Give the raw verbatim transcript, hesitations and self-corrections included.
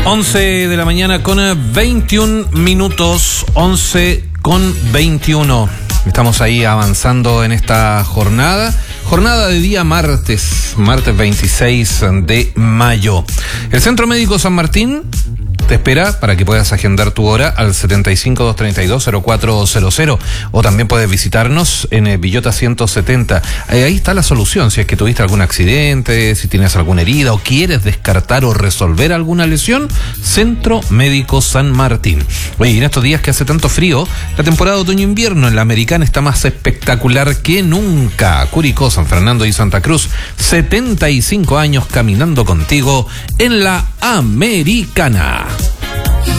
once de la mañana con veintiún minutos, once con veintiuno. Estamos ahí avanzando en esta jornada, jornada de día martes, martes veintiséis de mayo. El Centro Médico San Martín te espera para que puedas agendar tu hora al setenta y cinco, doscientos treinta y dos, cero cuatro cero cero, o también puedes visitarnos en el Villota ciento setenta. Ahí está la solución, si es que tuviste algún accidente, si tienes alguna herida o quieres descartar o resolver alguna lesión. Centro Médico San Martín. Oye, y en estos días que hace tanto frío, la temporada otoño-invierno en la Americana está más espectacular que nunca. Curicó, San Fernando y Santa Cruz, setenta y cinco años caminando contigo en la Americana.